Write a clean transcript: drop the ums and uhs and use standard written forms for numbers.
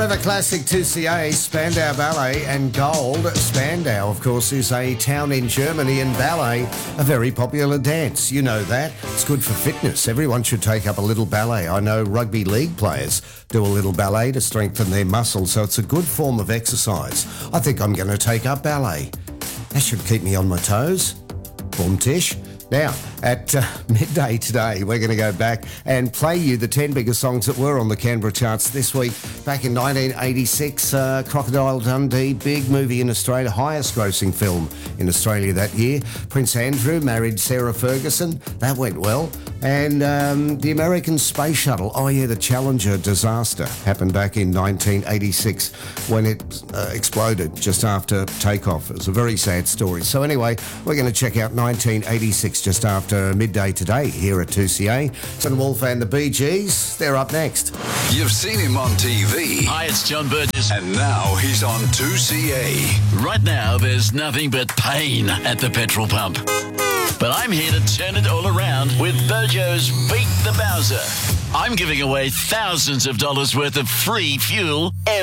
The classic 2CA, Spandau Ballet and Gold. Spandau, of course, is a town in Germany, and ballet, a very popular dance. You know that. It's good for fitness. Everyone should take up a little ballet. I know rugby league players do a little ballet to strengthen their muscles, so it's a good form of exercise. I think I'm going to take up ballet. That should keep me on my toes. Boom tish. Now, at midday today, we're going to go back and play you the 10 biggest songs that were on the Canberra charts this week. Back in 1986, Crocodile Dundee, big movie in Australia, highest grossing film in Australia that year. Prince Andrew married Sarah Ferguson. That went well. And the American Space Shuttle, the Challenger disaster happened back in 1986 when it exploded just after takeoff. It was a very sad story. So anyway, we're going to check out 1986 just after midday today here at 2CA. Son Wolf and the Bee Gees, they're up next. You've seen him on TV. Hi, it's John Burgess. And now he's on 2CA. Right now, there's nothing but pain at the petrol pump. But I'm here to turn it all around with Bojo's Beat the Bowser. I'm giving away thousands of dollars worth of free fuel every